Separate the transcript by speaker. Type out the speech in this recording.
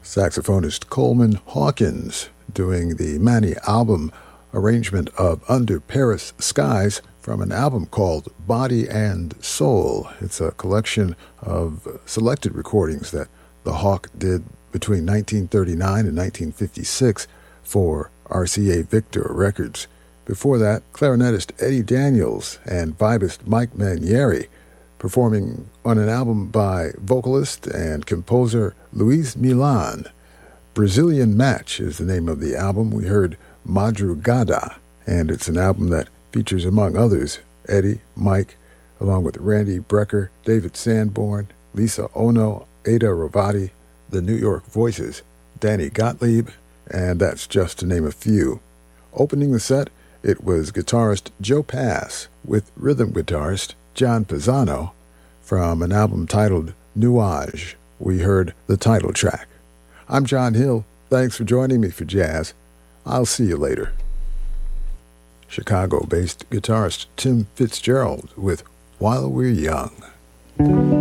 Speaker 1: Saxophonist Coleman Hawkins doing the Manny album arrangement of Under Paris Skies from an album called Body and Soul. It's a collection of selected recordings that the Hawk did between 1939 and 1956 for RCA Victor Records. Before that, clarinetist Eddie Daniels and vibist Mike Manieri performing on an album by vocalist and composer Luis Milan. Brazilian Match is the name of the album. We heard Madrugada, and it's an album that features, among others, Eddie, Mike, along with Randy Brecker, David Sanborn, Lisa Ono, Ada Ravati, the New York Voices, Danny Gottlieb, and that's just to name a few. Opening the set, it was guitarist Joe Pass with rhythm guitarist John Pisano from an album titled Nuage. We heard the title track. I'm John Hill. Thanks for joining me for Jazz. I'll see you later. Chicago-based guitarist Tim Fitzgerald with While We're Young.